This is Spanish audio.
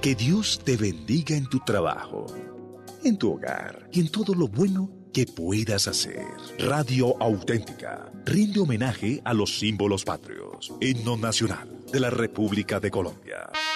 Que Dios te bendiga en tu trabajo, en tu hogar y en todo lo bueno que puedas hacer. Radio Auténtica rinde homenaje a los símbolos patrios, himno nacional de la República de Colombia.